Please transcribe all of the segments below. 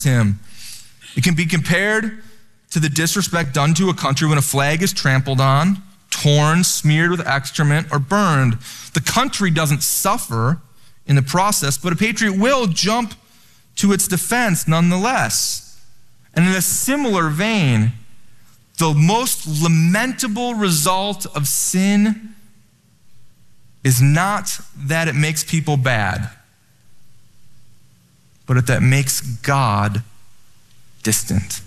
him. It can be compared to the disrespect done to a country when a flag is trampled on, torn, smeared with excrement, or burned. The country doesn't suffer in the process, but a patriot will jump to its defense nonetheless. And in a similar vein, the most lamentable result of sin is not that it makes people bad, but that it makes God distant.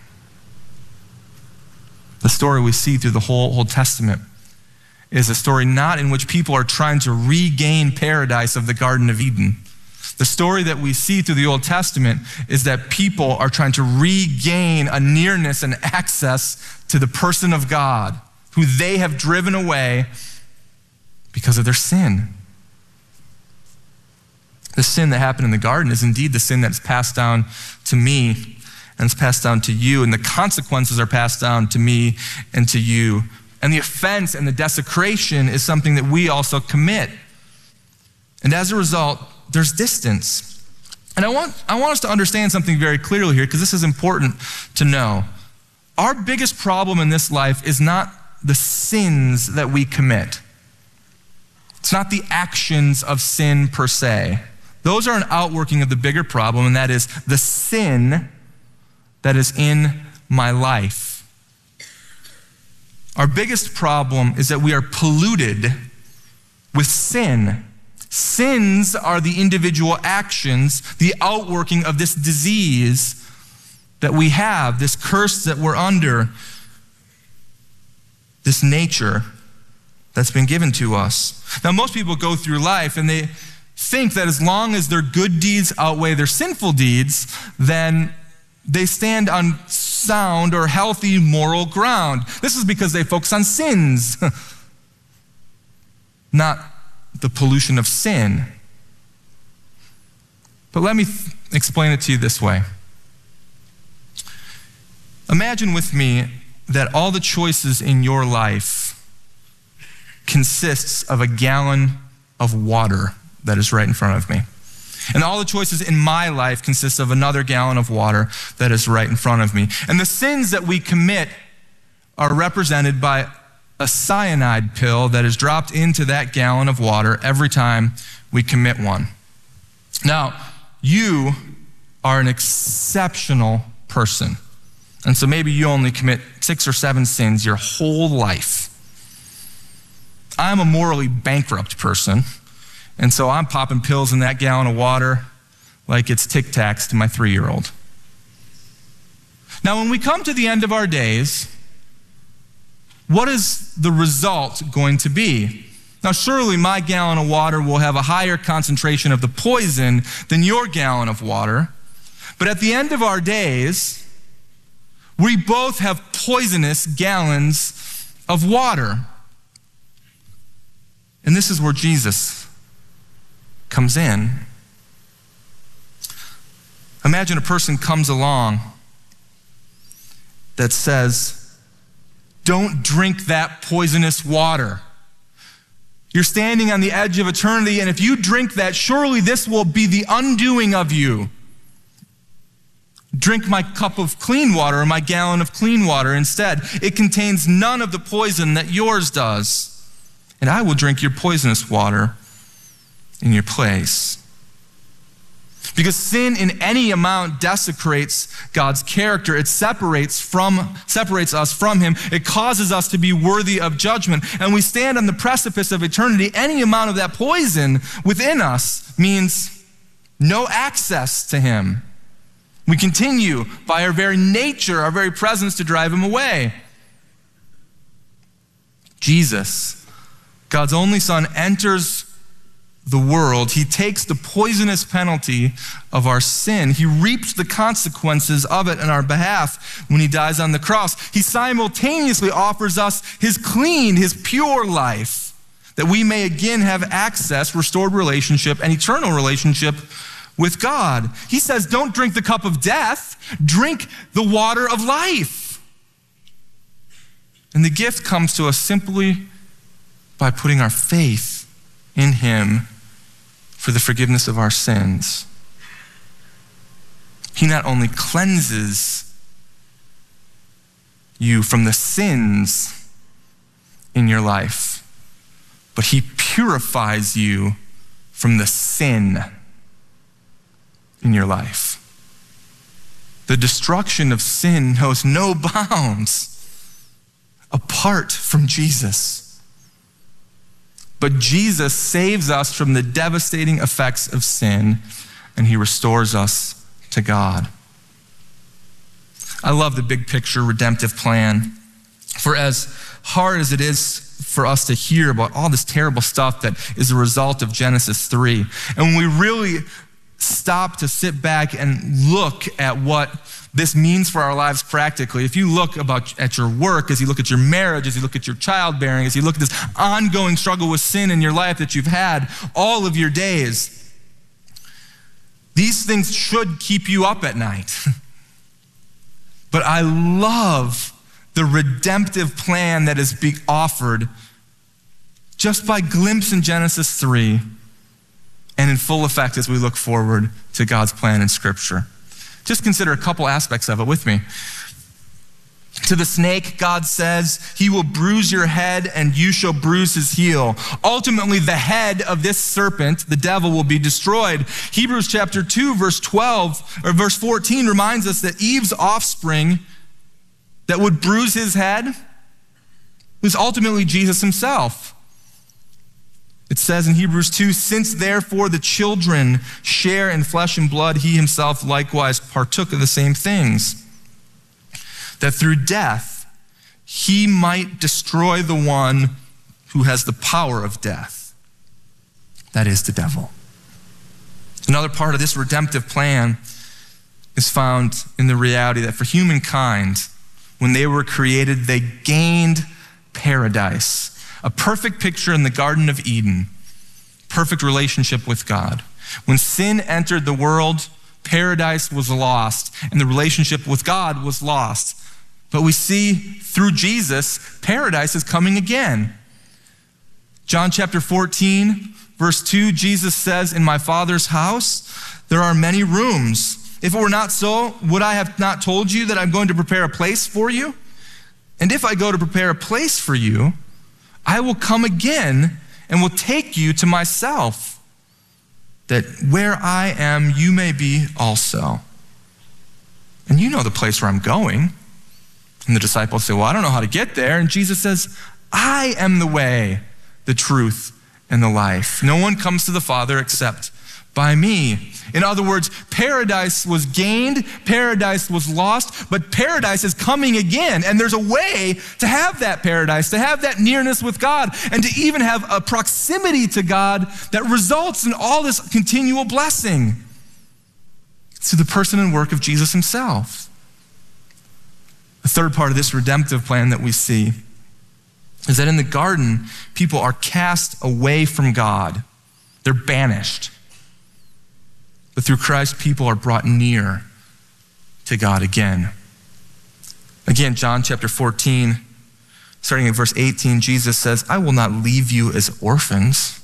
The story we see through the whole Old Testament is a story not in which people are trying to regain paradise of the Garden of Eden. The story that we see through the Old Testament is that people are trying to regain a nearness and access to the person of God, who they have driven away because of their sin. The sin that happened in the garden is indeed the sin that is passed down to me and it's passed down to you, and the consequences are passed down to me and to you. And the offense and the desecration is something that we also commit. And as a result, there's distance. And I want us to understand something very clearly here, because this is important to know. Our biggest problem in this life is not the sins that we commit. It's not the actions of sin per se. Those are an outworking of the bigger problem, and that is the sin that is in my life. Our biggest problem is that we are polluted with sin. Sins are the individual actions, the outworking of this disease that we have, this curse that we're under, this nature that's been given to us. Now, most people go through life and they think that as long as their good deeds outweigh their sinful deeds, then they stand on sound or healthy moral ground. This is because they focus on sins, not the pollution of sin. But let me explain it to you this way. Imagine with me that all the choices in your life consists of a gallon of water that is right in front of me. And all the choices in my life consist of another gallon of water that is right in front of me. And the sins that we commit are represented by a cyanide pill that is dropped into that gallon of water every time we commit one. Now, you are an exceptional person. And so maybe you only commit 6 or 7 sins your whole life. I'm a morally bankrupt person. And so I'm popping pills in that gallon of water like it's Tic Tacs to my 3-year-old. Now, when we come to the end of our days, what is the result going to be? Now, surely my gallon of water will have a higher concentration of the poison than your gallon of water. But at the end of our days, we both have poisonous gallons of water. And this is where Jesus comes in. Imagine a person comes along that says, "Don't drink that poisonous water. You're standing on the edge of eternity, and if you drink that, surely this will be the undoing of you. Drink my cup of clean water or my gallon of clean water instead. It contains none of the poison that yours does. And I will drink your poisonous water in your place." Because sin in any amount desecrates God's character. It separates us from him. It causes us to be worthy of judgment. And we stand on the precipice of eternity. Any amount of that poison within us means no access to him. We continue by our very nature, our very presence, to drive him away. Jesus, God's only Son, enters the world. He takes the poisonous penalty of our sin. He reaps the consequences of it on our behalf when he dies on the cross. He simultaneously offers us his clean, his pure life, that we may again have access, restored relationship, and eternal relationship with God. He says, don't drink the cup of death, drink the water of life. And the gift comes to us simply by putting our faith in him for the forgiveness of our sins. He not only cleanses you from the sins in your life, but he purifies you from the sin in your life. The destruction of sin knows no bounds apart from Jesus. But Jesus saves us from the devastating effects of sin, and he restores us to God. I love the big picture redemptive plan. For as hard as it is for us to hear about all this terrible stuff that is a result of Genesis 3, and when we really stop to sit back and look at what this means for our lives practically, if you look at your work, as you look at your marriage, as you look at your childbearing, as you look at this ongoing struggle with sin in your life that you've had all of your days, these things should keep you up at night. But I love the redemptive plan that is being offered just by glimpse in Genesis 3 and in full effect as we look forward to God's plan in Scripture. Just consider a couple aspects of it with me. To the snake, God says, he will bruise your head and you shall bruise his heel. Ultimately, the head of this serpent, the devil, will be destroyed. Hebrews chapter 2, verse 14 reminds us that Eve's offspring that would bruise his head was ultimately Jesus himself. It says in Hebrews 2, since therefore the children share in flesh and blood, he himself likewise partook of the same things, that through death he might destroy the one who has the power of death, that is the devil. Another part of this redemptive plan is found in the reality that for humankind, when they were created, they gained paradise. A perfect picture in the Garden of Eden, perfect relationship with God. When sin entered the world, paradise was lost and the relationship with God was lost. But we see through Jesus, paradise is coming again. John chapter 14, verse 2, Jesus says, in my Father's house, there are many rooms. If it were not so, would I have not told you that I'm going to prepare a place for you? And if I go to prepare a place for you, I will come again and will take you to myself, that where I am, you may be also. And you know the place where I'm going. And the disciples say, well, I don't know how to get there. And Jesus says, I am the way, the truth, and the life. No one comes to the Father except by me. In other words, paradise was gained, paradise was lost, but paradise is coming again. And there's a way to have that paradise, to have that nearness with God, and to even have a proximity to God that results in all this continual blessing. It's through the person and work of Jesus himself. The third part of this redemptive plan that we see is that in the garden, people are cast away from God. They're banished. But through Christ, people are brought near to God again. Again, John chapter 14, starting at verse 18, Jesus says, I will not leave you as orphans.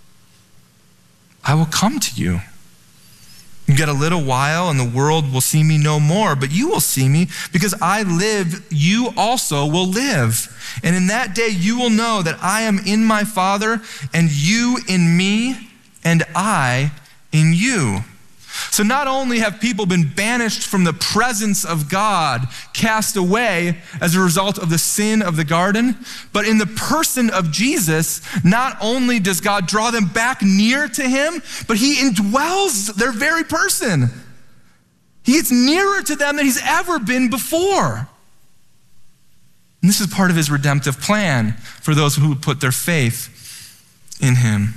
I will come to you. You get a little while and the world will see me no more, but you will see me because I live, you also will live. And in that day you will know that I am in my Father and you in me and I in you. So not only have people been banished from the presence of God, cast away as a result of the sin of the garden, but in the person of Jesus, not only does God draw them back near to him, but he indwells their very person. He is nearer to them than he's ever been before. And this is part of his redemptive plan for those who would put their faith in him.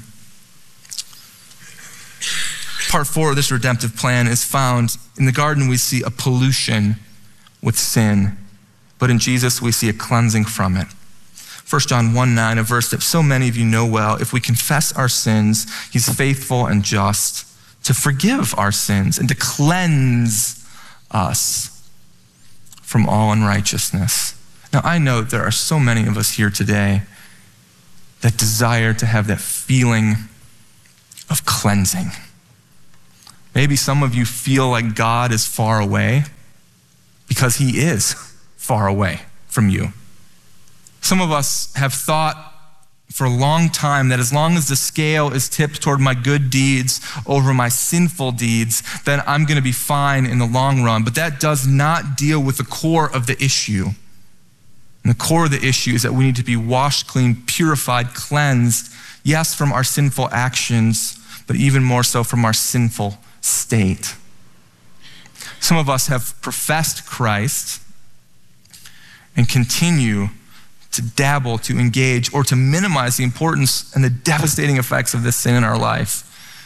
Part 4 of this redemptive plan is found in the garden. We see a pollution with sin, but in Jesus we see a cleansing from it. 1 John 1:9, a verse that so many of you know well, if we confess our sins, he's faithful and just to forgive our sins and to cleanse us from all unrighteousness. Now I know there are so many of us here today that desire to have that feeling of cleansing. Maybe some of you feel like God is far away because he is far away from you. Some of us have thought for a long time that as long as the scale is tipped toward my good deeds over my sinful deeds, then I'm going to be fine in the long run. But that does not deal with the core of the issue. And the core of the issue is that we need to be washed clean, purified, cleansed, yes, from our sinful actions, but even more so from our sinful state. Some of us have professed Christ and continue to dabble, to engage, or to minimize the importance and the devastating effects of this sin in our life.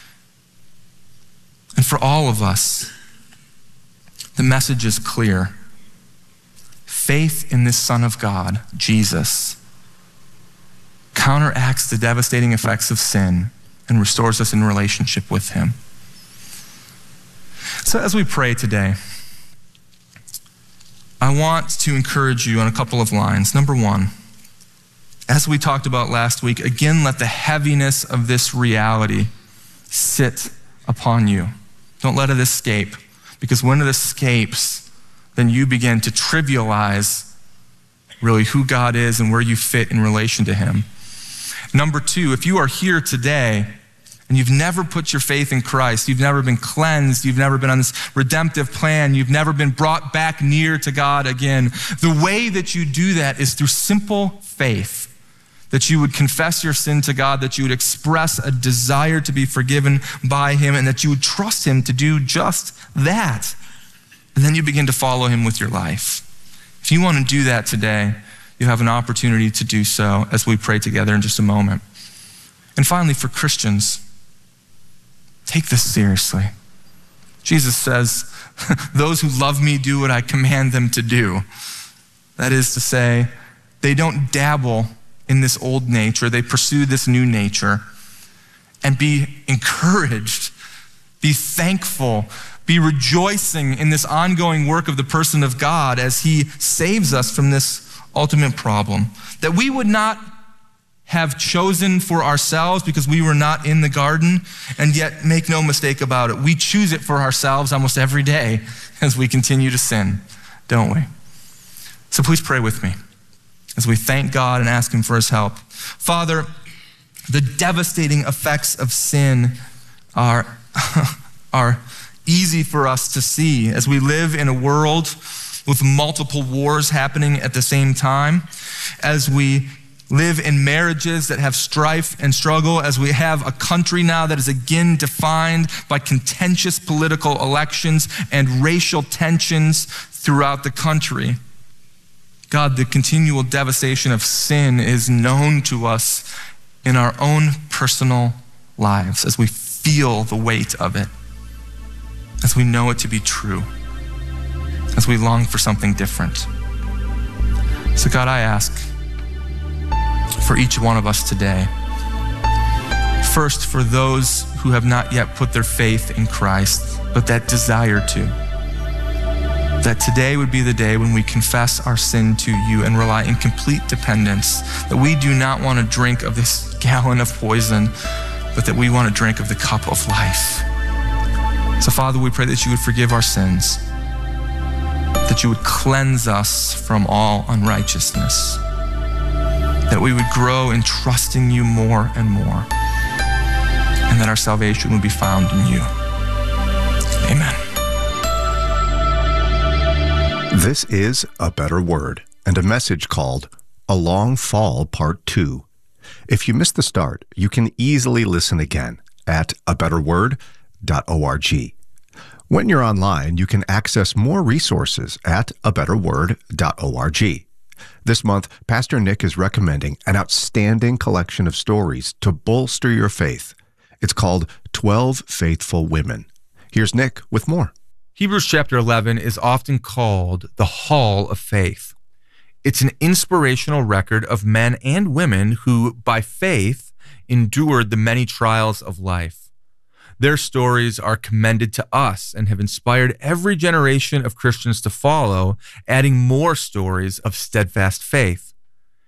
And for all of us, the message is clear. Faith in this Son of God, Jesus, counteracts the devastating effects of sin and restores us in relationship with him. So as we pray today, I want to encourage you on a couple of lines. Number one, as we talked about last week, again, let the heaviness of this reality sit upon you. Don't let it escape, because when it escapes, then you begin to trivialize really who God is and where you fit in relation to him. Number two, if you are here today and you've never put your faith in Christ, you've never been cleansed, you've never been on this redemptive plan, you've never been brought back near to God again, the way that you do that is through simple faith. That you would confess your sin to God, that you would express a desire to be forgiven by him, and that you would trust him to do just that. And then you begin to follow him with your life. If you want to do that today, you have an opportunity to do so as we pray together in just a moment. And finally, for Christians, take this seriously. Jesus says, those who love me do what I command them to do. That is to say, they don't dabble in this old nature, they pursue this new nature. And be encouraged, be thankful, be rejoicing in this ongoing work of the person of God as he saves us from this ultimate problem that we would not have chosen for ourselves because we were not in the garden. And yet, make no mistake about it, we choose it for ourselves almost every day as we continue to sin, don't we? So please pray with me as we thank God and ask him for his help. Father, the devastating effects of sin are easy for us to see as we live in a world with multiple wars happening at the same time, as we live in marriages that have strife and struggle, as we have a country now that is again defined by contentious political elections and racial tensions throughout the country. God, the continual devastation of sin is known to us in our own personal lives as we feel the weight of it, as we know it to be true, as we long for something different. So God, I ask for each one of us today, first for those who have not yet put their faith in Christ, but that desire to, that today would be the day when we confess our sin to you and rely in complete dependence, that we do not want to drink of this gallon of poison, but that we want to drink of the cup of life. So Father, we pray that you would forgive our sins, that you would cleanse us from all unrighteousness, that we would grow in trusting you more and more, and that our salvation would be found in you. Amen. This is A Better Word and a message called A Long Fall Part 2. If you missed the start, you can easily listen again at abetterword.org. When you're online, you can access more resources at abetterword.org. This month, Pastor Nick is recommending an outstanding collection of stories to bolster your faith. It's called 12 Faithful Women. Here's Nick with more. Hebrews chapter 11 is often called the Hall of Faith. It's an inspirational record of men and women who, by faith, endured the many trials of life. Their stories are commended to us and have inspired every generation of Christians to follow, adding more stories of steadfast faith.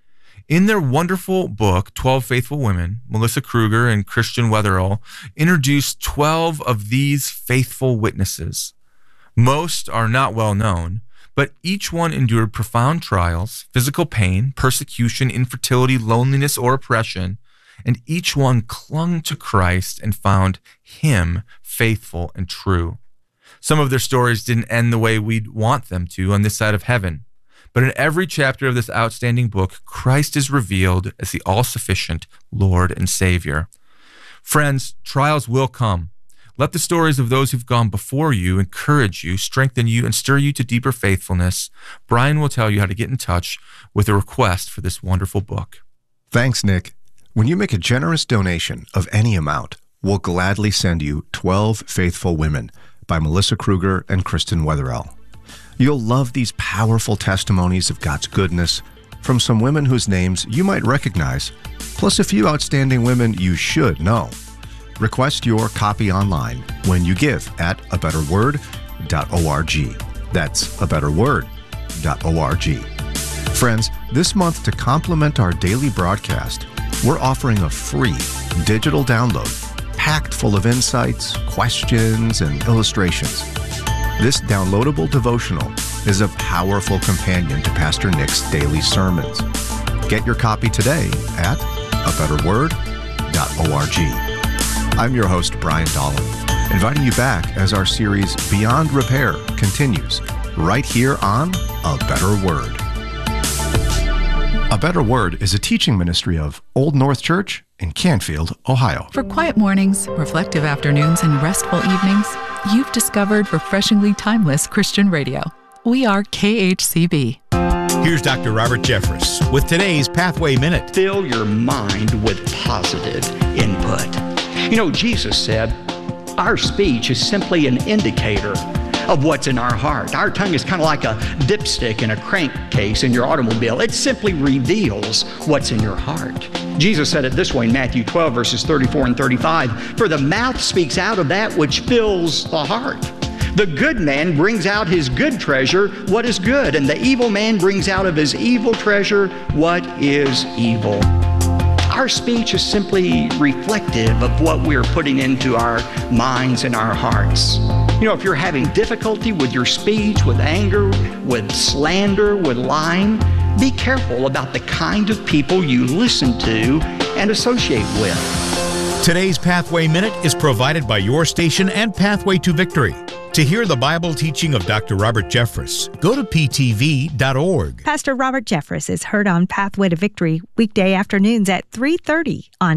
In their wonderful book, 12 Faithful Women, Melissa Kruger and Christian Wetherell introduced 12 of these faithful witnesses. Most are not well known, but each one endured profound trials, physical pain, persecution, infertility, loneliness, or oppression, and each one clung to Christ and found him faithful and true. Some of their stories didn't end the way we'd want them to on this side of heaven, but in every chapter of this outstanding book, Christ is revealed as the all-sufficient Lord and Savior. Friends, trials will come. Let the stories of those who've gone before you encourage you, strengthen you, and stir you to deeper faithfulness. Brian will tell you how to get in touch with a request for this wonderful book. Thanks, Nick. When you make a generous donation of any amount, we'll gladly send you 12 Faithful Women by Melissa Kruger and Kristen Wetherell. You'll love these powerful testimonies of God's goodness from some women whose names you might recognize, plus a few outstanding women you should know. Request your copy online when you give at abetterword.org. That's abetterword.org. Friends, this month to complement our daily broadcast, we're offering a free digital download packed full of insights, questions, and illustrations. This downloadable devotional is a powerful companion to Pastor Nick's daily sermons. Get your copy today at abetterword.org. I'm your host, Brian Dolan, inviting you back as our series Beyond Repair continues right here on A Better Word. A Better Word is a teaching ministry of Old North Church in Canfield, Ohio. For quiet mornings, reflective afternoons, and restful evenings, you've discovered refreshingly timeless Christian radio. We are KHCB. Here's Dr. Robert Jeffress with today's Pathway Minute. Fill your mind with positive input. You know, Jesus said, our speech is simply an indicator of what's in our heart. Our tongue is kind of like a dipstick in a crankcase in your automobile. It simply reveals what's in your heart. Jesus said it this way in Matthew 12, verses 34 and 35, for the mouth speaks out of that which fills the heart. The good man brings out his good treasure, what is good, and the evil man brings out of his evil treasure, what is evil. Our speech is simply reflective of what we're putting into our minds and our hearts. You know, if you're having difficulty with your speech, with anger, with slander, with lying, be careful about the kind of people you listen to and associate with. Today's Pathway Minute is provided by your station and Pathway to Victory. To hear the Bible teaching of Dr. Robert Jeffress, go to ptv.org. Pastor Robert Jeffress is heard on Pathway to Victory weekday afternoons at 3:30 on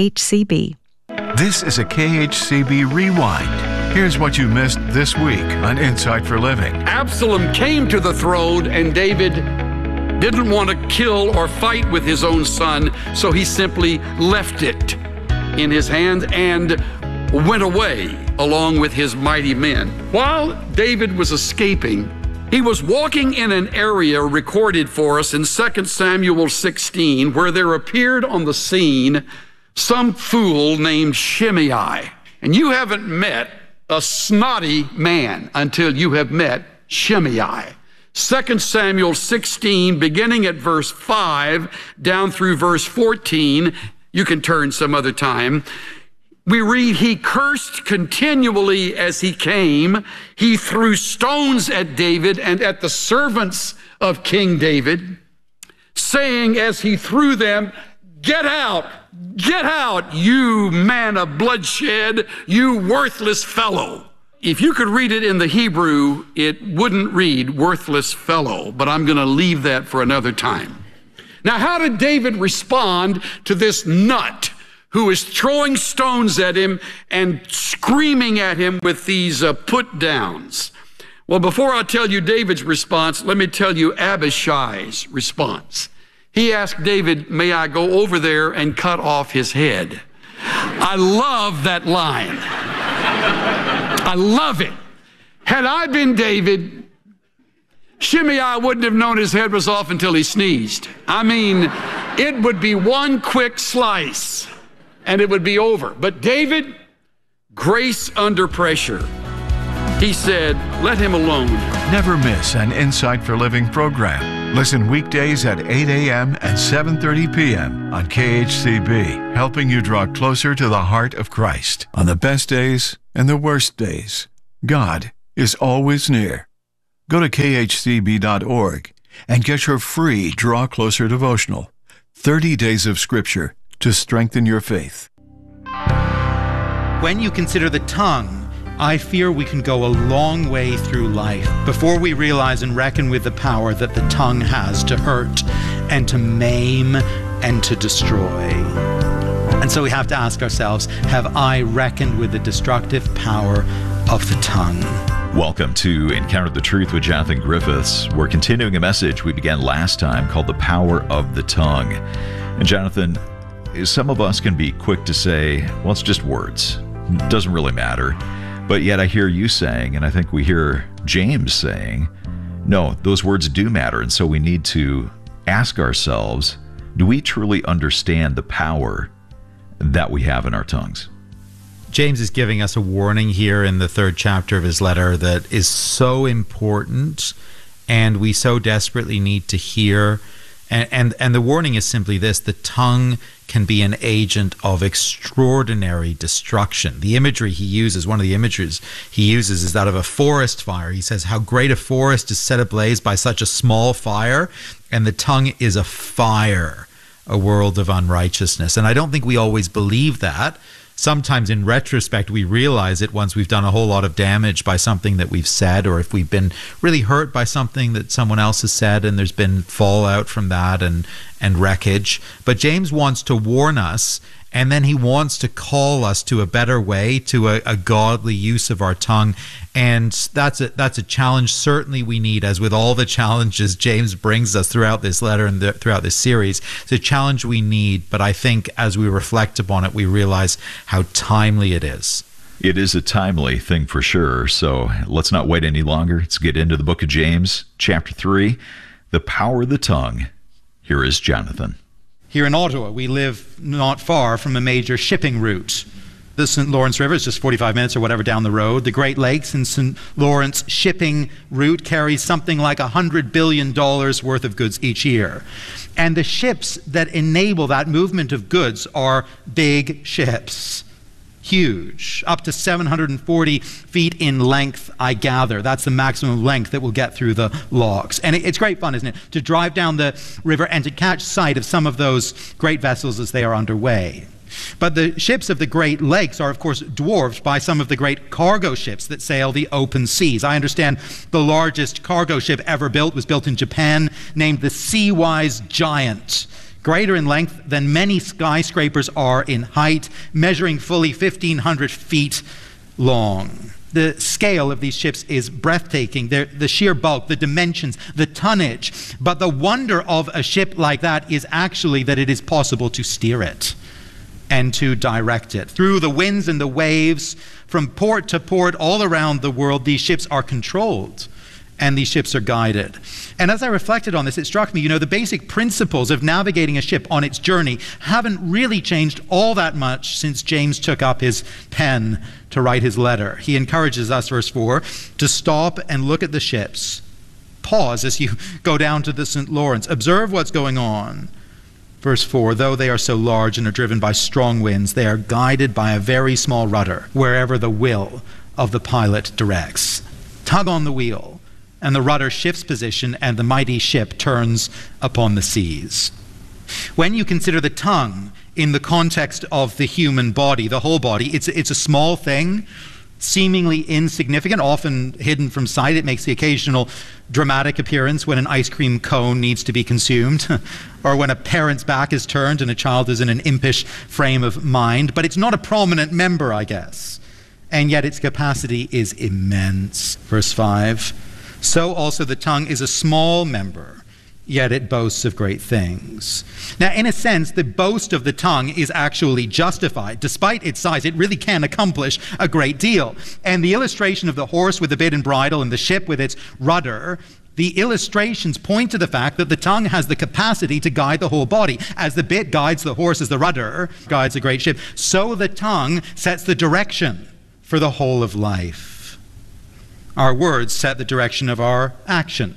KHCB. This is a KHCB Rewind. Here's what you missed this week on Insight for Living. Absalom came to the throne, and David didn't want to kill or fight with his own son, so he simply left it in his hand and went away along with his mighty men. While David was escaping, he was walking in an area recorded for us in 2 Samuel 16, where there appeared on the scene some fool named Shimei. And you haven't met a snotty man until you have met Shimei. 2 Samuel 16, beginning at verse 5 down through verse 14, you can turn some other time. We read, he cursed continually as he came. He threw stones at David and at the servants of King David, saying as he threw them, get out, you man of bloodshed, you worthless fellow. If you could read it in the Hebrew, it wouldn't read worthless fellow, but I'm going to leave that for another time. Now, how did David respond to this nut who is throwing stones at him and screaming at him with these put-downs? Well, before I tell you David's response, let me tell you Abishai's response. He asked David, may I go over there and cut off his head? I love that line. I love it. Had I been David, Shimei wouldn't have known his head was off until he sneezed. I mean, it would be one quick slice and it would be over. But David, grace under pressure. He said, let him alone. Never miss an Insight for Living program. Listen weekdays at 8 a.m. and 7:30 p.m. on KHCB, helping you draw closer to the heart of Christ. On the best days and the worst days, God is always near. Go to khcb.org and get your free Draw Closer devotional, 30 days of scripture to strengthen your faith. When you consider the tongue, I fear we can go a long way through life before we realize and reckon with the power that the tongue has to hurt and to maim and to destroy. And so we have to ask ourselves, have I reckoned with the destructive power of the tongue? Welcome to Encounter the Truth with Jonathan Griffiths. We're continuing a message we began last time called The Power of the Tongue. And Jonathan, some of us can be quick to say, well, it's just words. It doesn't really matter. But yet I hear you saying, and I think we hear James saying, no, those words do matter. And so we need to ask ourselves, do we truly understand the power that we have in our tongues? James is giving us a warning here in the 3rd chapter of his letter that is so important and we so desperately need to hear. And the warning is simply this: the tongue can be an agent of extraordinary destruction. The imagery he uses, one of the images he uses is that of a forest fire. He says how great a forest is set ablaze by such a small fire, and the tongue is a fire, a world of unrighteousness. And I don't think we always believe that. Sometimes in retrospect, we realize it once we've done a whole lot of damage by something that we've said, or if we've been really hurt by something that someone else has said and there's been fallout from that and wreckage. But James wants to warn us, and then he wants to call us to a better way, to a godly use of our tongue. And that's a challenge certainly we need, as with all the challenges James brings us throughout this letter and throughout this series. It's a challenge we need, but I think as we reflect upon it, we realize how timely it is. It is a timely thing for sure. So let's not wait any longer. Let's get into the book of James, chapter 3, the power of the tongue. Here is Jonathan. Here in Ottawa, we live not far from a major shipping route. The St. Lawrence River is just 45 minutes or whatever down the road. The Great Lakes and St. Lawrence shipping route carries something like $100 billion worth of goods each year. And the ships that enable that movement of goods are big ships. Huge, up to 740 feet in length, I gather. That's the maximum length that will get through the locks. And it's great fun, isn't it, to drive down the river and to catch sight of some of those great vessels as they are underway. But the ships of the Great Lakes are, of course, dwarfed by some of the great cargo ships that sail the open seas. I understand the largest cargo ship ever built was built in Japan, named the Seawise Giant. Greater in length than many skyscrapers are in height, measuring fully 1,500 feet long. The scale of these ships is breathtaking. The sheer bulk, the dimensions, the tonnage. But the wonder of a ship like that is actually that it is possible to steer it and to direct it. Through the winds and the waves, from port to port, all around the world, these ships are controlled and these ships are guided. And as I reflected on this, it struck me, the basic principles of navigating a ship on its journey haven't really changed all that much since James took up his pen to write his letter. He encourages us, verse 4, to stop and look at the ships. Pause as you go down to the St. Lawrence. Observe what's going on. Verse 4, though they are so large and are driven by strong winds, they are guided by a very small rudder wherever the will of the pilot directs. Tug on the wheel, and the rudder shifts position, and the mighty ship turns upon the seas. When you consider the tongue in the context of the human body, the whole body, it's a small thing, seemingly insignificant, often hidden from sight. It makes the occasional dramatic appearance when an ice cream cone needs to be consumed, or when a parent's back is turned and a child is in an impish frame of mind. But it's not a prominent member, I guess. And yet its capacity is immense. Verse 5, so also the tongue is a small member, yet it boasts of great things. Now, in a sense, the boast of the tongue is actually justified. Despite its size, it really can accomplish a great deal. And the illustration of the horse with the bit and bridle and the ship with its rudder, the illustrations point to the fact that the tongue has the capacity to guide the whole body. As the bit guides the horse, as the rudder guides a great ship, so the tongue sets the direction for the whole of life. Our words set the direction of our action.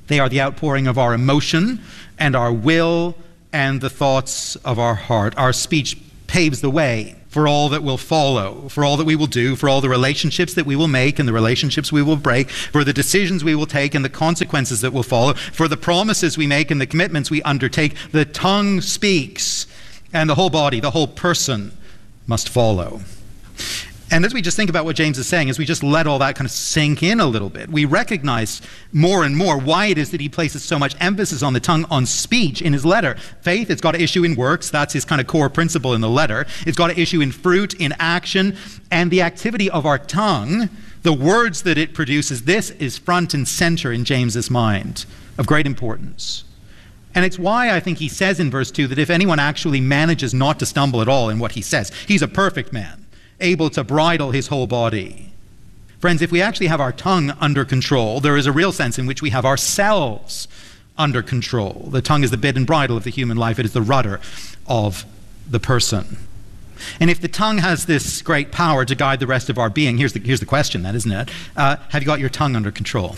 They are the outpouring of our emotion and our will and the thoughts of our heart. Our speech paves the way for all that will follow, for all that we will do, for all the relationships that we will make and the relationships we will break, for the decisions we will take and the consequences that will follow, for the promises we make and the commitments we undertake. The tongue speaks, and the whole body, the whole person must follow. And as we just think about what James is saying, as we just let all that kind of sink in a little bit, we recognize more and more why it is that he places so much emphasis on the tongue, on speech in his letter. Faith, it's got to issue in works. That's his kind of core principle in the letter. It's got to issue in fruit, in action, and the activity of our tongue, the words that it produces, this is front and center in James's mind, of great importance. And it's why I think he says in verse 2 that if anyone actually manages not to stumble at all in what he says, he's a perfect man, able to bridle his whole body. Friends, if we actually have our tongue under control, there is a real sense in which we have ourselves under control. The tongue is the bit and bridle of the human life. It is the rudder of the person. And if the tongue has this great power to guide the rest of our being, here's the question then, isn't it? Have you got your tongue under control?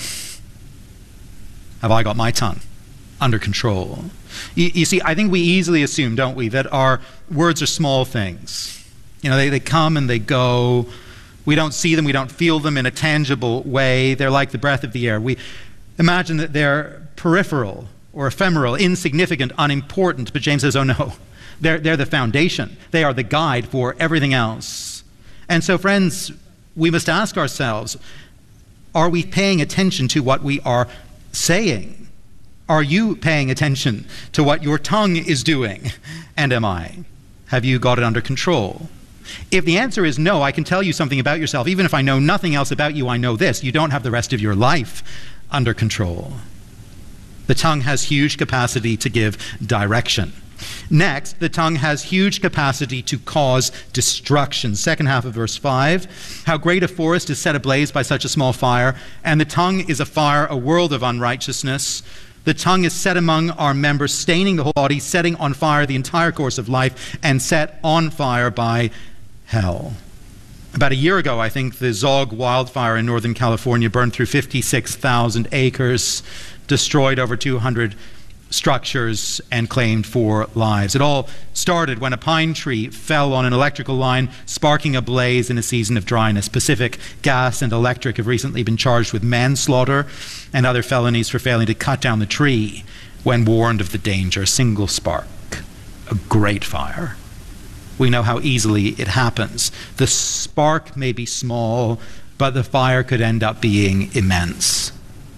Have I got my tongue under control? You see, I think we easily assume, don't we, that our words are small things. You know, they come and they go. We don't see them, we don't feel them in a tangible way. They're like the breath of the air. We imagine that they're peripheral or ephemeral, insignificant, unimportant. But James says, oh no, they're the foundation. They are the guide for everything else. And so, friends, we must ask ourselves, are we paying attention to what we are saying? Are you paying attention to what your tongue is doing? And am I? Have you got it under control? If the answer is no, I can tell you something about yourself. Even if I know nothing else about you, I know this. You don't have the rest of your life under control. The tongue has huge capacity to give direction. Next, the tongue has huge capacity to cause destruction. Second half of verse 5. How great a forest is set ablaze by such a small fire, and the tongue is a fire, a world of unrighteousness. The tongue is set among our members, staining the whole body, setting on fire the entire course of life, and set on fire by hell. About a year ago, I think, the Zog wildfire in Northern California burned through 56,000 acres, destroyed over 200 structures, and claimed 4 lives. It all started when a pine tree fell on an electrical line, sparking a blaze in a season of dryness. Pacific Gas and Electric have recently been charged with manslaughter and other felonies for failing to cut down the tree when warned of the danger. A single spark, a great fire. We know how easily it happens. The spark may be small, but the fire could end up being immense.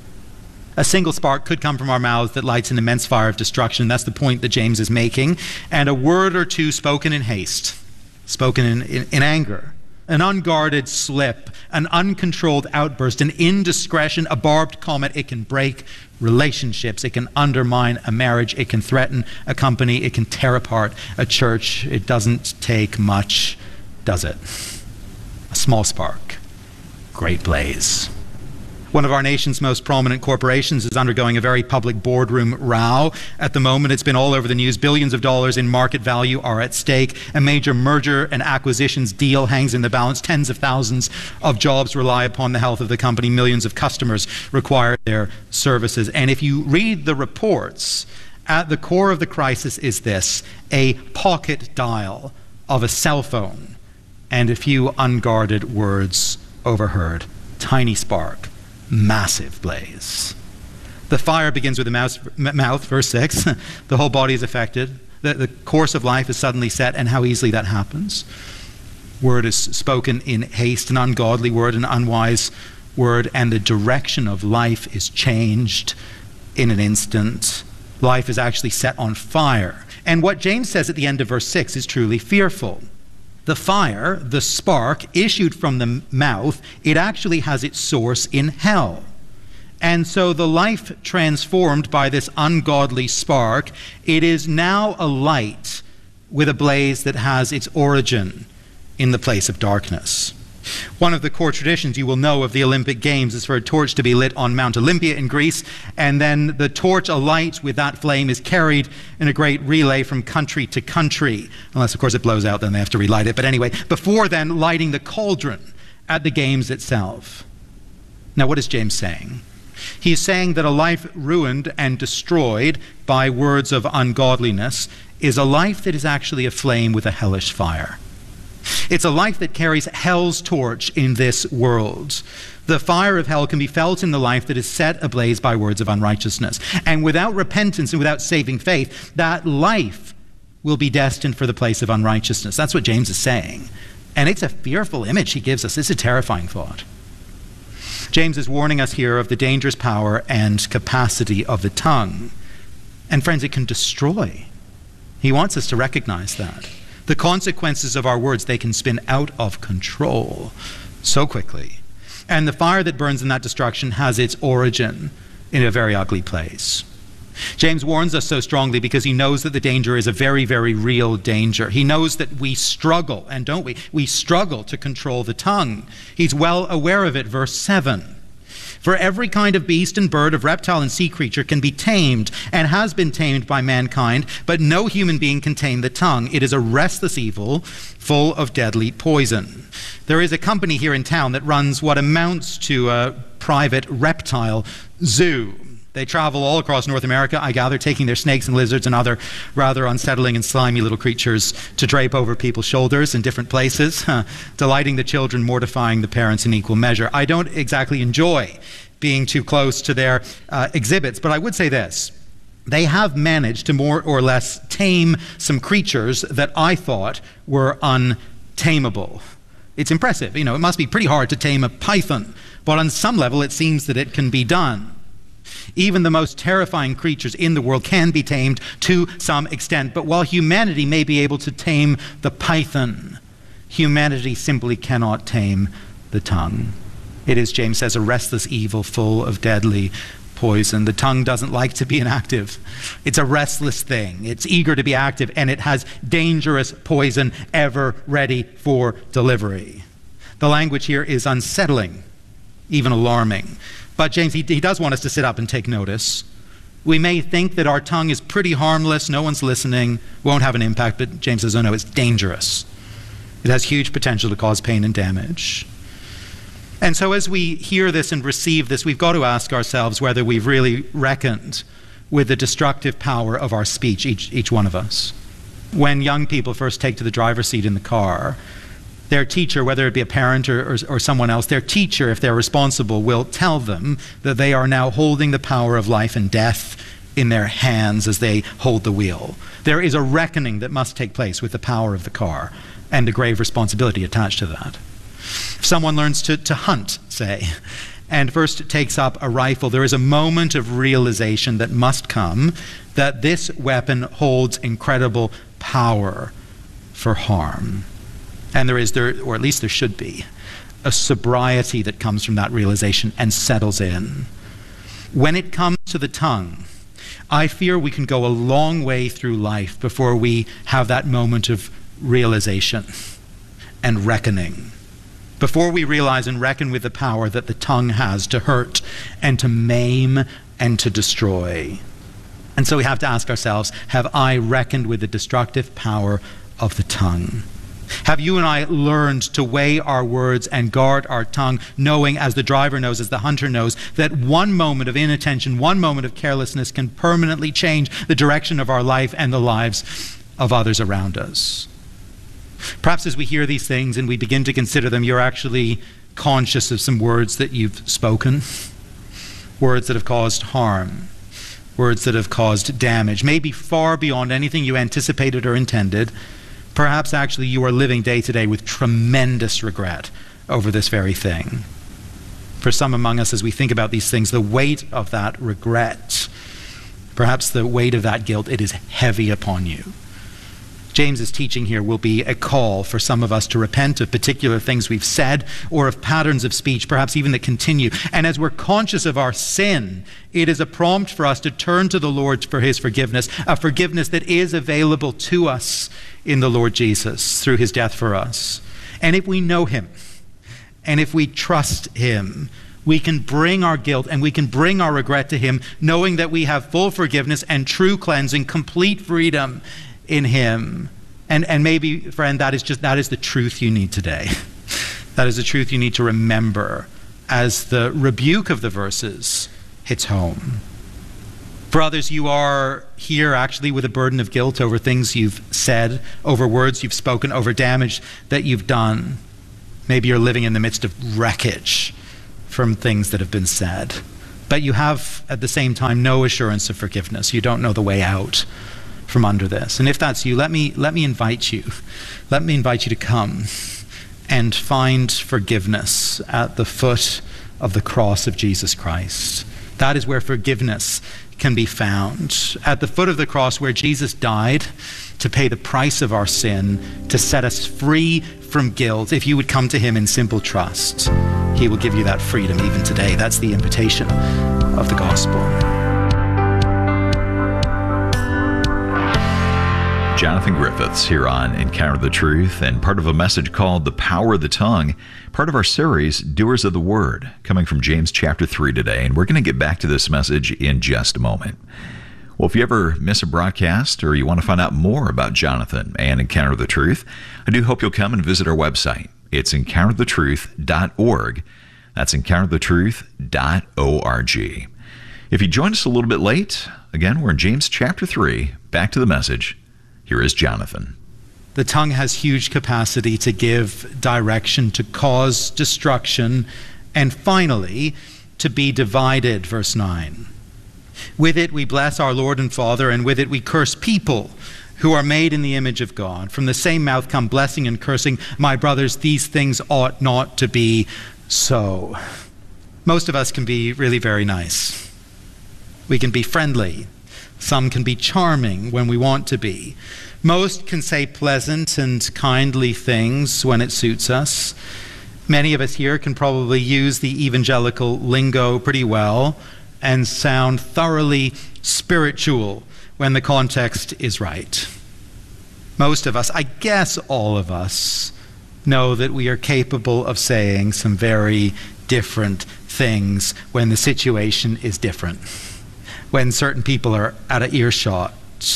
A single spark could come from our mouths that lights an immense fire of destruction. That's the point that James is making. And a word or two spoken in haste, spoken in anger, an unguarded slip, an uncontrolled outburst, an indiscretion, a barbed comment, it can break relationships, it can undermine a marriage, it can threaten a company, it can tear apart a church. It doesn't take much, does it? A small spark, great blaze. One of our nation's most prominent corporations is undergoing a very public boardroom row. At the moment, it's been all over the news. Billions of dollars in market value are at stake. A major merger and acquisitions deal hangs in the balance. Tens of thousands of jobs rely upon the health of the company. Millions of customers require their services. And if you read the reports, at the core of the crisis is this: a pocket dial of a cell phone and a few unguarded words overheard. Tiny spark. Massive blaze. The fire begins with the mouth, verse 6. The whole body is affected. The course of life is suddenly set, and how easily that happens. Word is spoken in haste, an ungodly word, an unwise word, and the direction of life is changed in an instant. Life is actually set on fire. And what James says at the end of verse 6 is truly fearful. The fire, the spark, issued from the mouth, it actually has its source in hell. And so the life transformed by this ungodly spark, it is now a light with a blaze that has its origin in the place of darkness. One of the core traditions you will know of the Olympic Games is for a torch to be lit on Mount Olympia in Greece, and then the torch alight with that flame is carried in a great relay from country to country. Unless, of course, it blows out, then they have to relight it. But anyway, before then, lighting the cauldron at the Games itself. Now, what is James saying? He's saying that a life ruined and destroyed by words of ungodliness is a life that is actually aflame with a hellish fire. It's a life that carries hell's torch in this world. The fire of hell can be felt in the life that is set ablaze by words of unrighteousness. And without repentance and without saving faith, that life will be destined for the place of unrighteousness. That's what James is saying. And it's a fearful image he gives us. It's a terrifying thought. James is warning us here of the dangerous power and capacity of the tongue. And friends, it can destroy. He wants us to recognize that. The consequences of our words, they can spin out of control so quickly. And the fire that burns in that destruction has its origin in a very ugly place. James warns us so strongly because he knows that the danger is a very, very real danger. He knows that we struggle, and don't we? We struggle to control the tongue. He's well aware of it. Verse 7. For every kind of beast and bird, of reptile and sea creature can be tamed and has been tamed by mankind, but no human being can tame the tongue. It is a restless evil full of deadly poison. There is a company here in town that runs what amounts to a private reptile zoo. They travel all across North America, I gather, taking their snakes and lizards and other rather unsettling and slimy little creatures to drape over people's shoulders in different places, delighting the children, mortifying the parents in equal measure. I don't exactly enjoy being too close to their exhibits, but I would say this. They have managed to more or less tame some creatures that I thought were untamable. It's impressive. You know, it must be pretty hard to tame a python, but on some level it seems that it can be done. Even the most terrifying creatures in the world can be tamed to some extent. But while humanity may be able to tame the python, humanity simply cannot tame the tongue. It is, James says, a restless evil full of deadly poison. The tongue doesn't like to be inactive. It's a restless thing. It's eager to be active, and it has dangerous poison ever ready for delivery. The language here is unsettling, even alarming. But James, he does want us to sit up and take notice. We may think that our tongue is pretty harmless, no one's listening, won't have an impact, but James says, oh no, it's dangerous. It has huge potential to cause pain and damage. And so as we hear this and receive this, we've got to ask ourselves whether we've really reckoned with the destructive power of our speech, each one of us. When young people first take to the driver's seat in the car, their teacher, whether it be a parent or someone else, their teacher, if they're responsible, will tell them that they are now holding the power of life and death in their hands as they hold the wheel. There is a reckoning that must take place with the power of the car and the grave responsibility attached to that. If someone learns to hunt, say, and first takes up a rifle, there is a moment of realization that must come that this weapon holds incredible power for harm. And there is, or at least there should be, a sobriety that comes from that realization and settles in. When it comes to the tongue, I fear we can go a long way through life before we have that moment of realization and reckoning. Before we realize and reckon with the power that the tongue has to hurt and to maim and to destroy. And so we have to ask ourselves, have I reckoned with the destructive power of the tongue? Have you and I learned to weigh our words and guard our tongue, knowing, as the driver knows, as the hunter knows, that one moment of inattention, one moment of carelessness can permanently change the direction of our life and the lives of others around us? Perhaps as we hear these things and we begin to consider them, you're actually conscious of some words that you've spoken, words that have caused harm, words that have caused damage, maybe far beyond anything you anticipated or intended. Perhaps actually you are living day to day with tremendous regret over this very thing. For some among us, as we think about these things, the weight of that regret, perhaps the weight of that guilt, it is heavy upon you. James's teaching here will be a call for some of us to repent of particular things we've said or of patterns of speech, perhaps even that continue. And as we're conscious of our sin, it is a prompt for us to turn to the Lord for his forgiveness, a forgiveness that is available to us in the Lord Jesus through his death for us. And if we know him, and if we trust him, we can bring our guilt and we can bring our regret to him, knowing that we have full forgiveness and true cleansing, complete freedom in him. And maybe, friend, that is the truth you need today. That is the truth you need to remember as the rebuke of the verses hits home. For others, you are here actually with a burden of guilt over things you've said, over words you've spoken, over damage that you've done. Maybe you're living in the midst of wreckage from things that have been said. But you have, at the same time, no assurance of forgiveness. You don't know the way out from under this. And if that's you, let me invite you. Let me invite you to come and find forgiveness at the foot of the cross of Jesus Christ. That is where forgiveness can be found. At the foot of the cross where Jesus died to pay the price of our sin, to set us free from guilt. If you would come to him in simple trust, he will give you that freedom even today. That's the invitation of the gospel. Jonathan Griffiths here on Encounter the Truth, and part of a message called The Power of the Tongue, part of our series, Doers of the Word, coming from James chapter 3 today. And we're going to get back to this message in just a moment. Well, if you ever miss a broadcast or you want to find out more about Jonathan and Encounter the Truth, I do hope you'll come and visit our website. It's encounterthetruth.org. That's encounterthetruth.org. If you joined us a little bit late, again, we're in James chapter 3. Back to the message. Here is Jonathan. The tongue has huge capacity to give direction, to cause destruction, and finally, to be divided, verse 9. With it we bless our Lord and Father, and with it we curse people who are made in the image of God. From the same mouth come blessing and cursing. My brothers, these things ought not to be so. Most of us can be really very nice. We can be friendly. Some can be charming when we want to be. Most can say pleasant and kindly things when it suits us. Many of us here can probably use the evangelical lingo pretty well and sound thoroughly spiritual when the context is right. Most of us, I guess all of us, know that we are capable of saying some very different things when the situation is different. When certain people are out of earshot,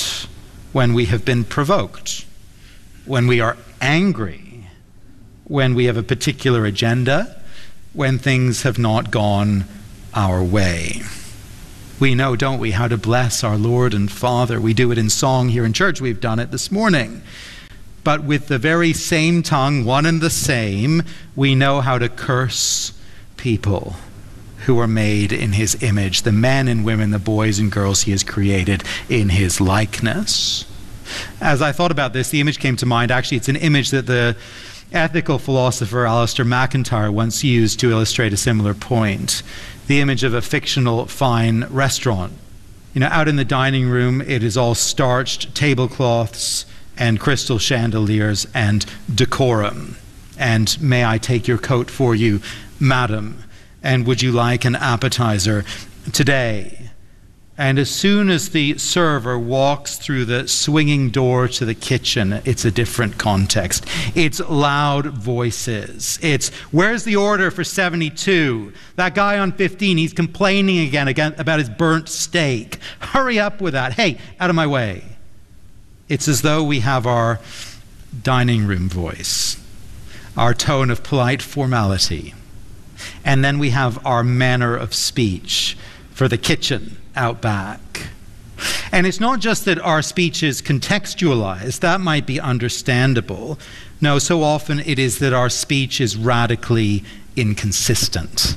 when we have been provoked, when we are angry, when we have a particular agenda, when things have not gone our way. We know, don't we, how to bless our Lord and Father. We do it in song here in church. We've done it this morning. But with the very same tongue, one and the same, we know how to curse people who are made in his image, the men and women, the boys and girls he has created in his likeness. As I thought about this, the image came to mind. Actually, it's an image that the ethical philosopher Alistair McIntyre once used to illustrate a similar point. The image of a fictional fine restaurant. You know, out in the dining room, it is all starched tablecloths and crystal chandeliers and decorum. And may I take your coat for you, madam? And would you like an appetizer today? And as soon as the server walks through the swinging door to the kitchen, it's a different context. It's loud voices. It's, where's the order for 72? That guy on 15, he's complaining again about his burnt steak. Hurry up with that. Hey, out of my way. It's as though we have our dining room voice, our tone of polite formality. And then we have our manner of speech for the kitchen out back. And it's not just that our speech is contextualized. That might be understandable. No, so often it is that our speech is radically inconsistent,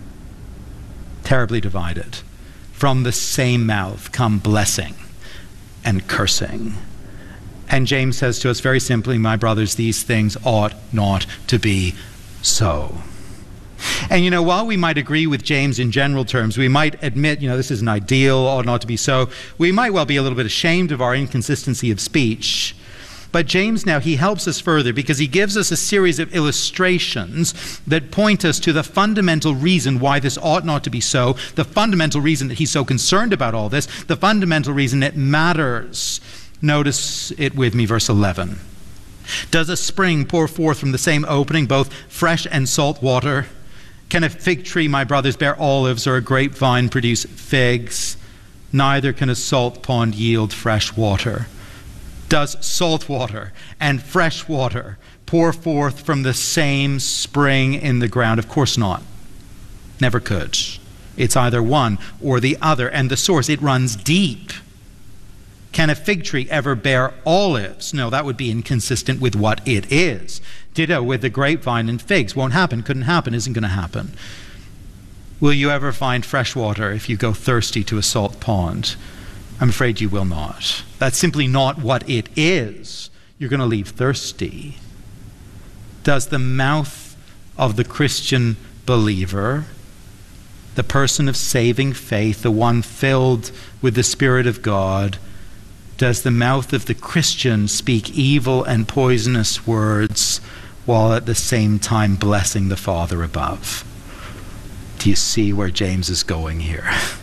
terribly divided. From the same mouth come blessing and cursing. And James says to us very simply, my brothers, these things ought not to be so. And you know, while we might agree with James in general terms, we might admit, you know, this isn't ideal, ought not to be so, we might well be a little bit ashamed of our inconsistency of speech. But James now, he helps us further because he gives us a series of illustrations that point us to the fundamental reason why this ought not to be so, the fundamental reason that he's so concerned about all this, the fundamental reason it matters. Notice it with me, verse 11. Does a spring pour forth from the same opening both fresh and salt water? Can a fig tree, my brothers, bear olives, or a grapevine produce figs? Neither can a salt pond yield fresh water. Does salt water and fresh water pour forth from the same spring in the ground? Of course not. Never could. It's either one or the other. And the source, it runs deep. Can a fig tree ever bear olives? No, that would be inconsistent with what it is. Ditto with the grapevine and figs. Won't happen, couldn't happen, isn't going to happen. Will you ever find fresh water if you go thirsty to a salt pond? I'm afraid you will not. That's simply not what it is. You're going to leave thirsty. Does the mouth of the Christian believer, the person of saving faith, the one filled with the Spirit of God, does the mouth of the Christian speak evil and poisonous words while at the same time blessing the Father above? Do you see where James is going here?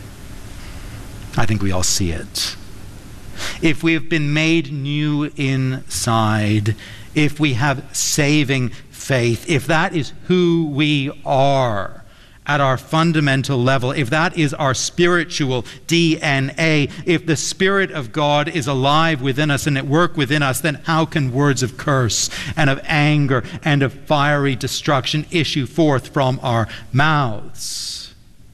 I think we all see it. If we have been made new inside, if we have saving faith, if that is who we are at our fundamental level, if that is our spiritual DNA, if the Spirit of God is alive within us and at work within us, then how can words of curse and of anger and of fiery destruction issue forth from our mouths?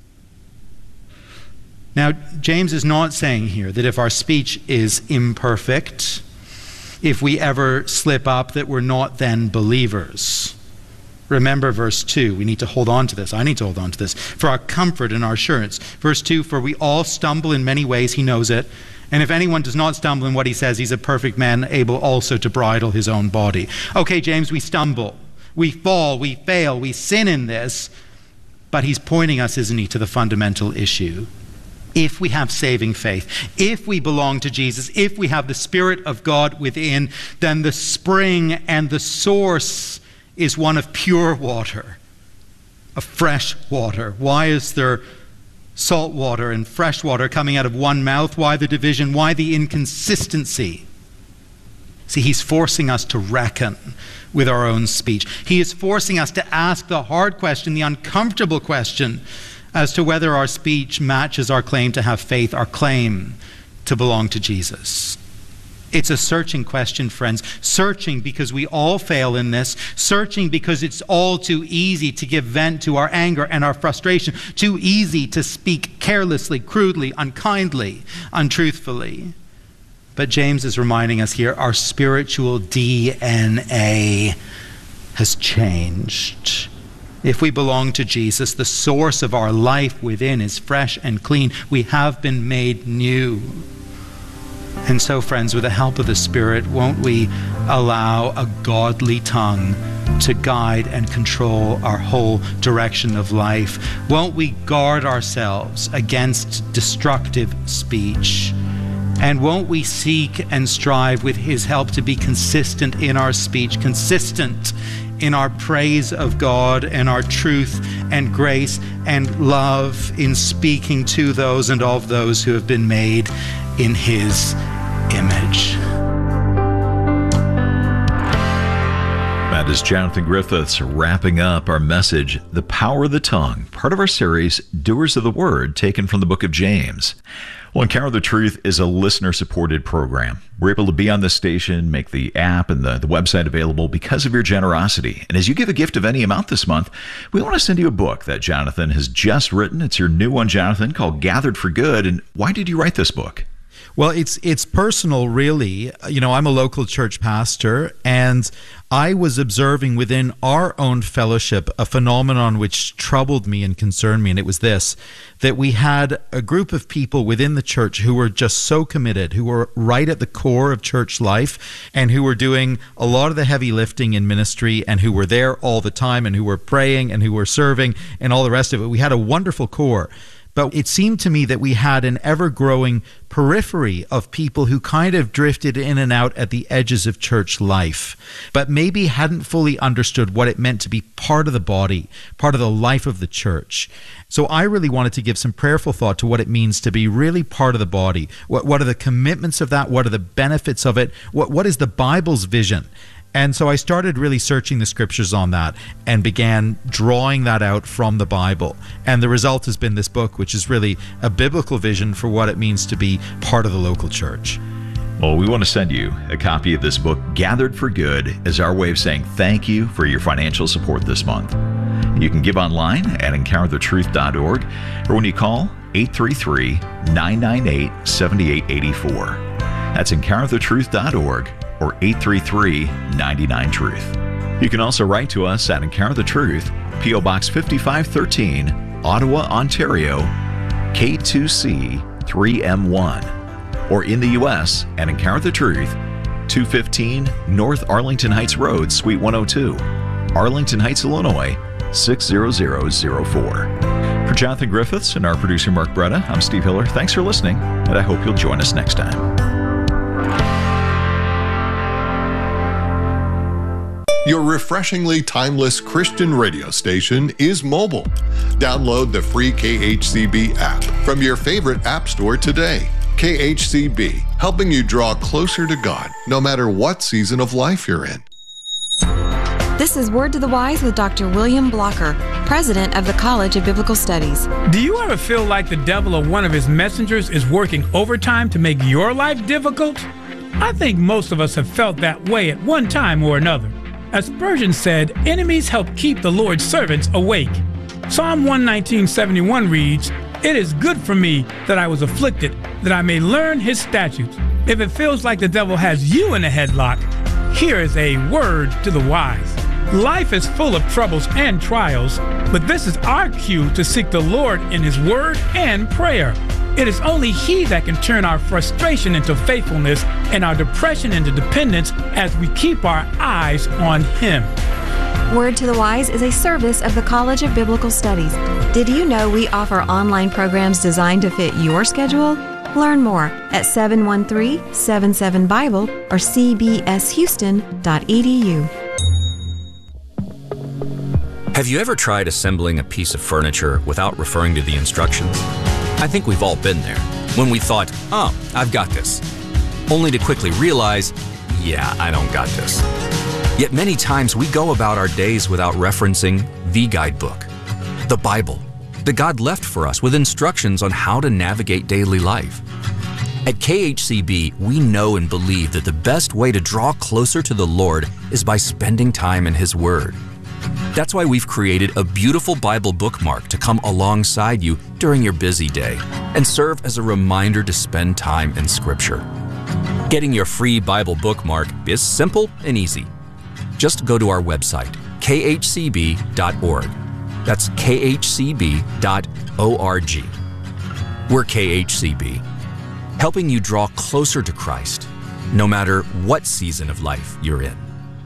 Now, James is not saying here that if our speech is imperfect, if we ever slip up, that we're not then believers. Remember verse 2. We need to hold on to this. I need to hold on to this. For our comfort and our assurance. Verse 2, for we all stumble in many ways, he knows it. And if anyone does not stumble in what he says, he's a perfect man, able also to bridle his own body. Okay, James, we stumble. We fall, we fail, we sin in this. But he's pointing us, isn't he, to the fundamental issue. If we have saving faith, if we belong to Jesus, if we have the Spirit of God within, then the spring and the source is one of pure water, of fresh water. Why is there salt water and fresh water coming out of one mouth? Why the division? Why the inconsistency? See, he's forcing us to reckon with our own speech. He is forcing us to ask the hard question, the uncomfortable question, as to whether our speech matches our claim to have faith, our claim to belong to Jesus. It's a searching question, friends. Searching because we all fail in this. Searching because it's all too easy to give vent to our anger and our frustration. Too easy to speak carelessly, crudely, unkindly, untruthfully. But James is reminding us here, our spiritual DNA has changed. If we belong to Jesus, the source of our life within is fresh and clean. We have been made new. And so, friends, with the help of the Spirit, won't we allow a godly tongue to guide and control our whole direction of life? Won't we guard ourselves against destructive speech? And won't we seek and strive with His help to be consistent in our speech, consistent in our praise of God and our truth and grace and love in speaking to those and of those who have been made in His image. That is Jonathan Griffiths wrapping up our message, The Power of the Tongue, part of our series, Doers of the Word, taken from the book of James. Well, Encounter the Truth is a listener-supported program. We're able to be on this station, make the app and the website available because of your generosity. And as you give a gift of any amount this month, we want to send you a book that Jonathan has just written. It's your new one, Jonathan, called Gathered for Good. And why did you write this book? Well, it's personal, really. You know, I'm a local church pastor, and I was observing within our own fellowship a phenomenon which troubled me and concerned me, and it was this, that we had a group of people within the church who were just so committed, who were right at the core of church life, and who were doing a lot of the heavy lifting in ministry, and who were there all the time, and who were praying, and who were serving, and all the rest of it. We had a wonderful core. But it seemed to me that we had an ever-growing periphery of people who kind of drifted in and out at the edges of church life, but maybe hadn't fully understood what it meant to be part of the body, part of the life of the church. So I really wanted to give some prayerful thought to what it means to be really part of the body. What are the commitments of that? What are the benefits of it? What is the Bible's vision? And so I started really searching the scriptures on that and began drawing that out from the Bible. And the result has been this book, which is really a biblical vision for what it means to be part of the local church. Well, we want to send you a copy of this book, Gathered for Good, as our way of saying thank you for your financial support this month. You can give online at encounterthetruth.org or when you call 833-998-7884. That's encounterthetruth.org or 833-99-TRUTH. You can also write to us at Encounter the Truth, P.O. Box 5513, Ottawa, Ontario, K2C 3M1, or in the U.S. at Encounter the Truth, 215 North Arlington Heights Road, Suite 102, Arlington Heights, Illinois, 60004. For Jonathan Griffiths and our producer Mark Bretta, I'm Steve Hiller. Thanks for listening, and I hope you'll join us next time. Your refreshingly timeless Christian radio station is mobile. Download the free KHCB app from your favorite app store today. KHCB, helping you draw closer to God, no matter what season of life you're in. This is Word to the Wise with Dr. William Blocker, president of the College of Biblical Studies. Do you ever feel like the devil or one of his messengers is working overtime to make your life difficult? I think most of us have felt that way at one time or another. As Spurgeon said, enemies help keep the Lord's servants awake. Psalm 119:71 reads, "It is good for me that I was afflicted, that I may learn his statutes." If it feels like the devil has you in a headlock, here is a word to the wise. Life is full of troubles and trials, but this is our cue to seek the Lord in his word and prayer. It is only he that can turn our frustration into faithfulness and our depression into dependence as we keep our eyes on him. Word to the Wise is a service of the College of Biblical Studies. Did you know we offer online programs designed to fit your schedule? Learn more at 713-77-BIBLE or cbshouston.edu. Have you ever tried assembling a piece of furniture without referring to the instructions? I think we've all been there, when we thought, oh, I've got this, only to quickly realize, yeah, I don't got this. Yet many times we go about our days without referencing the guidebook, the Bible, that God left for us with instructions on how to navigate daily life. At KHCB, we know and believe that the best way to draw closer to the Lord is by spending time in His Word. That's why we've created a beautiful Bible bookmark to come alongside you during your busy day and serve as a reminder to spend time in Scripture. Getting your free Bible bookmark is simple and easy. Just go to our website, khcb.org. That's khcb.org. We're KHCB, helping you draw closer to Christ, no matter what season of life you're in.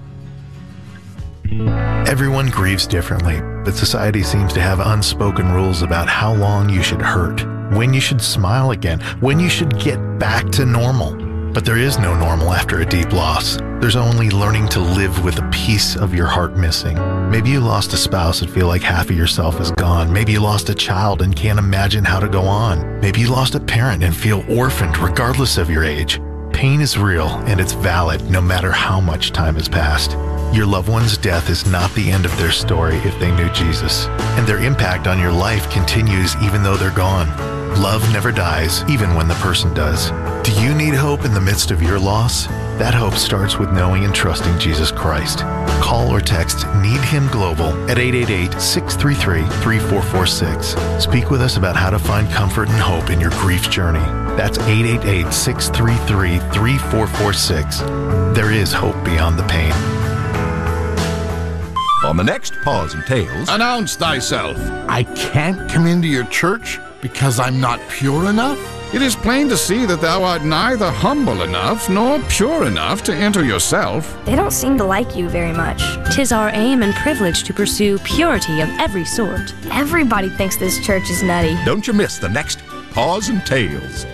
Everyone grieves differently, but society seems to have unspoken rules about how long you should hurt, when you should smile again, when you should get back to normal. But there is no normal after a deep loss. There's only learning to live with a piece of your heart missing. Maybe you lost a spouse and feel like half of yourself is gone. Maybe you lost a child and can't imagine how to go on. Maybe you lost a parent and feel orphaned regardless of your age. Pain is real and it's valid no matter how much time has passed. Your loved one's death is not the end of their story if they knew Jesus, and their impact on your life continues even though they're gone. Love never dies, even when the person does. Do you need hope in the midst of your loss? That hope starts with knowing and trusting Jesus Christ. Call or text Need Him Global at 888-633-3446. Speak with us about how to find comfort and hope in your grief journey. That's 888-633-3446. There is hope beyond the pain. On the next Paws and Tales, announce thyself. I can't come into your church because I'm not pure enough? It is plain to see that thou art neither humble enough nor pure enough to enter yourself. They don't seem to like you very much. 'Tis our aim and privilege to pursue purity of every sort. Everybody thinks this church is nutty. Don't you miss the next Paws and Tales.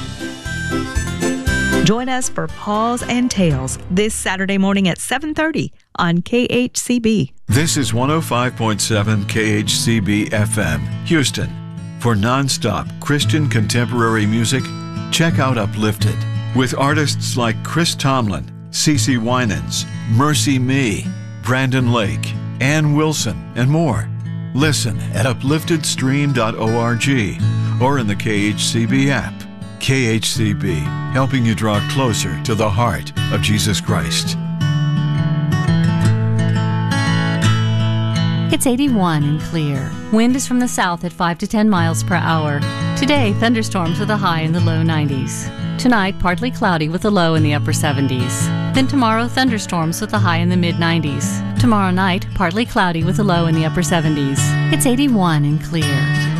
Join us for Paws and Tales this Saturday morning at 7:30 on KHCB. This is 105.7 KHCB FM, Houston. For non-stop Christian contemporary music, check out Uplifted with artists like Chris Tomlin, CeCe Winans, Mercy Me, Brandon Lake, Ann Wilson, and more. Listen at upliftedstream.org or in the KHCB app. KHCB, helping you draw closer to the heart of Jesus Christ. It's 81 and clear. Wind is from the south at 5 to 10 miles per hour. Today, thunderstorms with a high in the low 90s. Tonight, partly cloudy with a low in the upper 70s. Then tomorrow, thunderstorms with a high in the mid 90s. Tomorrow night, partly cloudy with a low in the upper 70s. It's 81 and clear.